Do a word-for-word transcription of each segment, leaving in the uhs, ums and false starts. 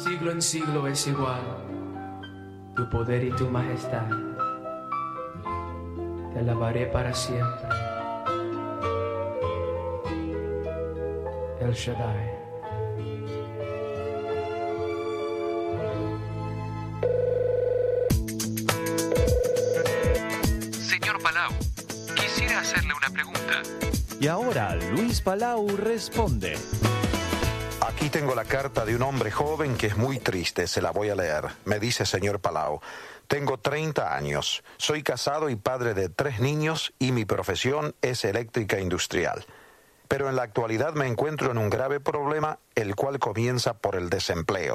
siglo en siglo es igual, tu poder y tu majestad. Te alabaré para siempre. El Shaddai. Señor Palau, quisiera hacerle una pregunta. Y ahora Luis Palau responde. Aquí tengo la carta de un hombre joven que es muy triste, se la voy a leer. Me dice: señor Palau, tengo treinta años, soy casado y padre de tres niños y mi profesión es eléctrica industrial. Pero en la actualidad me encuentro en un grave problema, el cual comienza por el desempleo.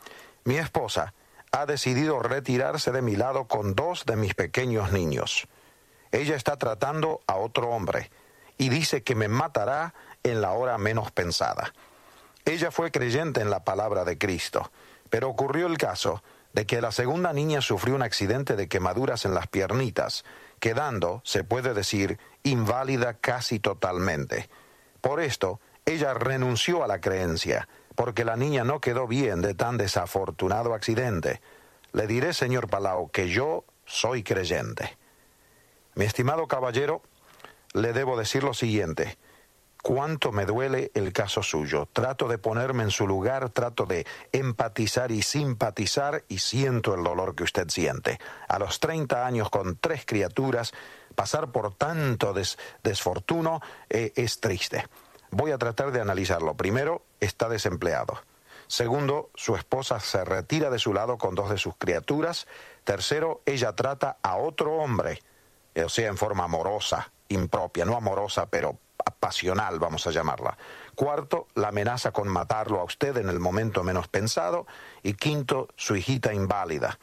Mi esposa ha decidido retirarse de mi lado con dos de mis pequeños niños. Ella está tratando a otro hombre y dice que me matará en la hora menos pensada. Ella fue creyente en la palabra de Cristo, pero ocurrió el caso de que la segunda niña sufrió un accidente de quemaduras en las piernitas, quedando, se puede decir, inválida casi totalmente. Por esto, ella renunció a la creencia, porque la niña no quedó bien de tan desafortunado accidente. Le diré, señor Palau, que yo soy creyente. Mi estimado caballero, le debo decir lo siguiente: cuánto me duele el caso suyo. Trato de ponerme en su lugar, trato de empatizar y simpatizar y siento el dolor que usted siente. A los treinta años, con tres criaturas, pasar por tanto des, desfortuno eh, es triste. Voy a tratar de analizarlo. Primero, está desempleado. Segundo, su esposa se retira de su lado con dos de sus criaturas. Tercero, ella trata a otro hombre, o sea, en forma amorosa, impropia, no amorosa, pero pasional, vamos a llamarla. Cuarto, la amenaza con matarlo a usted en el momento menos pensado. Y quinto, su hijita inválida.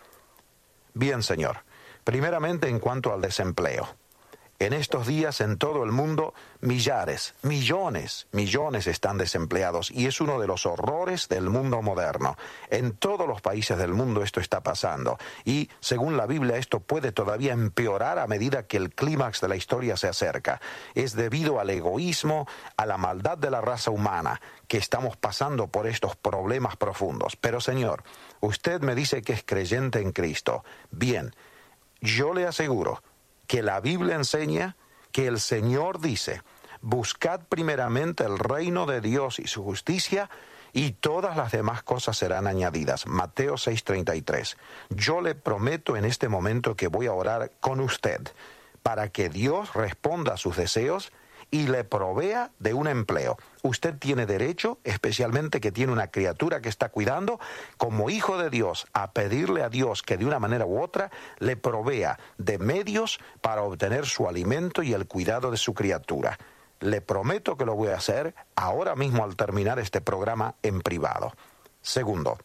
Bien, señor. Primeramente, en cuanto al desempleo. En estos días, en todo el mundo, millares, millones, millones están desempleados y es uno de los horrores del mundo moderno. En todos los países del mundo esto está pasando y, según la Biblia, esto puede todavía empeorar a medida que el clímax de la historia se acerca. Es debido al egoísmo, a la maldad de la raza humana que estamos pasando por estos problemas profundos. Pero, señor, usted me dice que es creyente en Cristo. Bien, yo le aseguro que la Biblia enseña que el Señor dice: buscad primeramente el reino de Dios y su justicia, y todas las demás cosas serán añadidas. Mateo seis treinta y tres. Yo le prometo en este momento que voy a orar con usted para que Dios responda a sus deseos y le provea de un empleo. Usted tiene derecho, especialmente que tiene una criatura que está cuidando, como hijo de Dios, a pedirle a Dios que de una manera u otra le provea de medios para obtener su alimento y el cuidado de su criatura. Le prometo que lo voy a hacer ahora mismo al terminar este programa en privado. Segundo,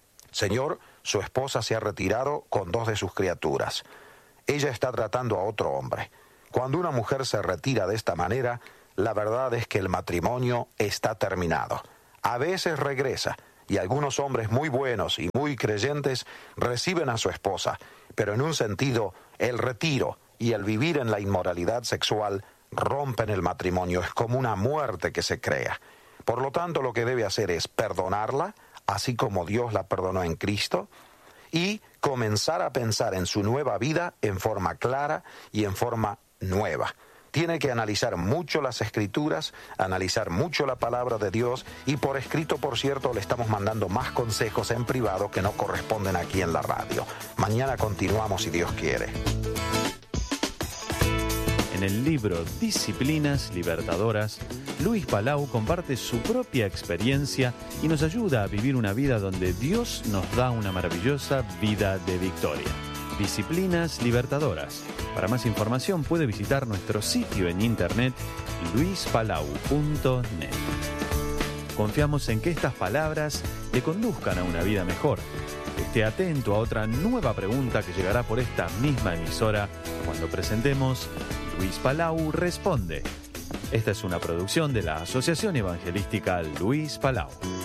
señor, su esposa se ha retirado con dos de sus criaturas. Ella está tratando a otro hombre. Cuando una mujer se retira de esta manera, la verdad es que el matrimonio está terminado. A veces regresa, y algunos hombres muy buenos y muy creyentes reciben a su esposa, pero en un sentido, el retiro y el vivir en la inmoralidad sexual rompen el matrimonio. Es como una muerte que se crea. Por lo tanto, lo que debe hacer es perdonarla, así como Dios la perdonó en Cristo, y comenzar a pensar en su nueva vida en forma clara y en forma nueva. Tiene que analizar mucho las Escrituras, analizar mucho la palabra de Dios, y por escrito, por cierto, le estamos mandando más consejos en privado que no corresponden aquí en la radio. Mañana continuamos si Dios quiere. En el libro Disciplinas Libertadoras, Luis Palau comparte su propia experiencia y nos ayuda a vivir una vida donde Dios nos da una maravillosa vida de victoria. Disciplinas Libertadoras. Para más información puede visitar nuestro sitio en internet luis palau punto net. Confiamos en que estas palabras le conduzcan a una vida mejor. Esté atento a otra nueva pregunta que llegará por esta misma emisora cuando presentemos Luis Palau Responde. Esta es una producción de la Asociación Evangelística Luis Palau.